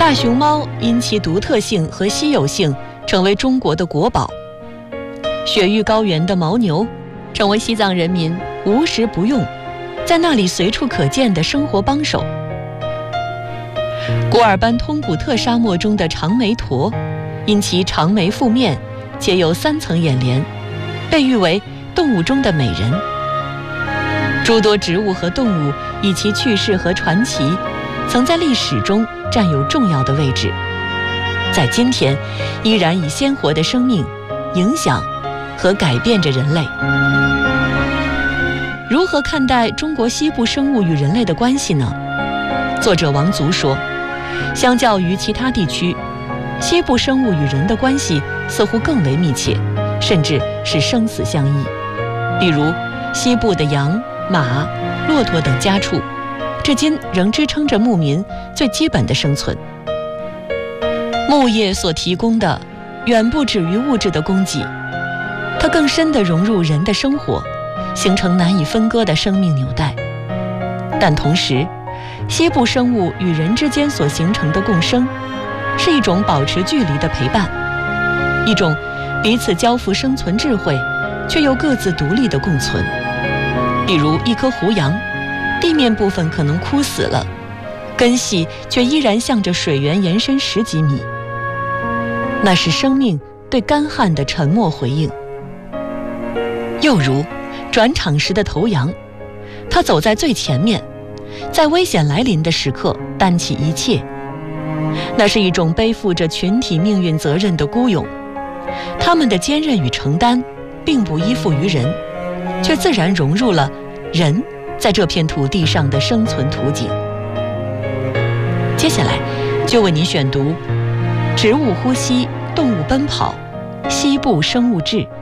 大熊猫因其独特性和稀有性成为中国的国宝，雪域高原的牦牛成为西藏人民无时不用，在那里随处可见的生活帮手。古尔班通古特沙漠中的长眉驼，因其长眉覆面且有3层眼帘，被誉为动物中的美人。诸多植物和动物以其趣事和传奇，曾在历史中占有重要的位置，在今天依然以鲜活的生命影响和改变着人类。如何看待中国西部生物与人类的关系呢？作者王足说，相较于其他地区，西部生物与人的关系似乎更为密切，甚至是生死相依。比如西部的羊、马、骆驼等家畜，至今仍支撑着牧民最基本的生存。牧业所提供的远不止于物质的供给，它更深地融入人的生活，形成难以分割的生命纽带。但同时，西部生物与人之间所形成的共生，是一种保持距离的陪伴，一种彼此交付生存智慧，却又各自独立的共存。比如一棵胡杨，地面部分可能枯死了，根系却依然向着水源延伸10几米，那是生命对干旱的沉默回应。又如转场时的头羊，它走在最前面，在危险来临的时刻担起一切，那是一种背负着群体命运责任的孤勇。他们的坚韧与承担并不依附于人，却自然融入了人在这片土地上的生存图景。接下来就为您选读《植物呼吸，动物奔跑：西部生物志》，